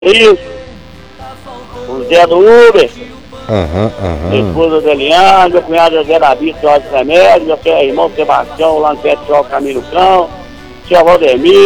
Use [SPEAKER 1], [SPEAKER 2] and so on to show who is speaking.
[SPEAKER 1] Isso, o Zé do Uber, minha
[SPEAKER 2] Aham.
[SPEAKER 1] esposa Deliane, meu cunhado Zé da Bista, Jorge Remédio, meu irmão Sebastião, lá no Pet Shop Caminho do Cão, seu Valdemir.